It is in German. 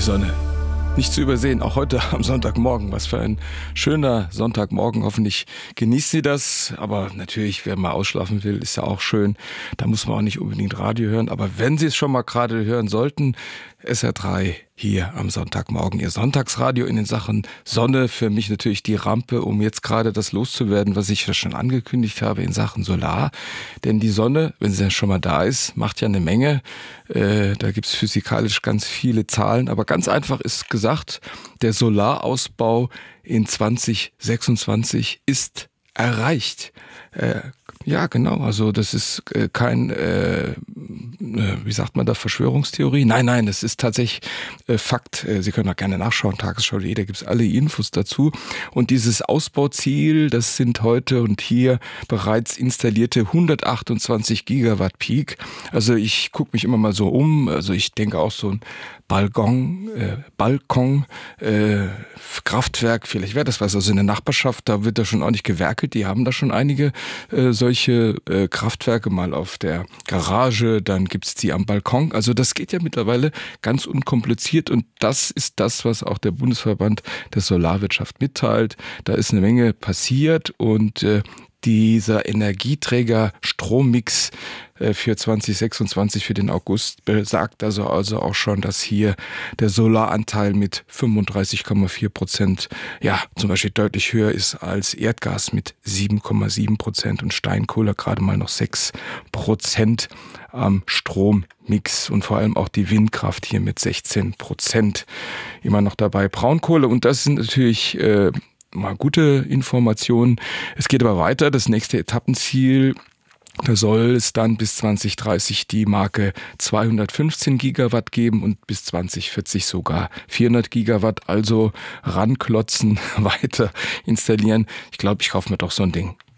Sonne. Nicht zu übersehen, auch heute am Sonntagmorgen. Was für ein schöner Sonntagmorgen. Hoffentlich genießt Sie das. Aber natürlich, wer mal ausschlafen will, ist ja auch schön. Da muss man auch nicht unbedingt Radio hören. Aber wenn Sie es schon mal gerade hören sollten, SR3 hier am Sonntagmorgen. Ihr Sonntagsradio in den Sachen Sonne. Für mich natürlich die Rampe, um jetzt gerade das loszuwerden, was ich ja schon angekündigt habe in Sachen Solar. Denn die Sonne, wenn sie dann schon mal da ist, macht ja eine Menge. Da gibt's physikalisch ganz viele Zahlen. Aber ganz einfach ist gesagt, der Solarausbau in 2026 ist erreicht. Ja, genau. Also das ist kein, wie sagt man da, Verschwörungstheorie? Nein, das ist tatsächlich Fakt. Sie können auch gerne nachschauen, Tagesschau.de, da gibt's alle Infos dazu. Und dieses Ausbauziel, das sind heute und hier bereits installierte 128 Gigawatt Peak. Also ich gucke mich immer mal so um. Also ich denke auch so ein Balkon, Kraftwerk, vielleicht wäre das was, also in der Nachbarschaft, da wird da schon ordentlich gewerkelt, die haben da schon einige solche Kraftwerke, mal auf der Garage, dann gibt's die am Balkon, also das geht ja mittlerweile ganz unkompliziert und das ist das, was auch der Bundesverband der Solarwirtschaft mitteilt, da ist eine Menge passiert und dieser Energieträger Strommix für 2026, für den August, besagt also auch schon, dass hier der Solaranteil mit 35,4%, ja, zum Beispiel deutlich höher ist als Erdgas mit 7,7% und Steinkohle gerade mal noch 6% am Strommix und vor allem auch die Windkraft hier mit 16% immer noch dabei. Braunkohle und das sind natürlich mal gute Informationen. Es geht aber weiter. Das nächste Etappenziel, da soll es dann bis 2030 die Marke 215 Gigawatt geben und bis 2040 sogar 400 Gigawatt. Also ranklotzen, weiter installieren. Ich glaube, ich kaufe mir doch so ein Ding.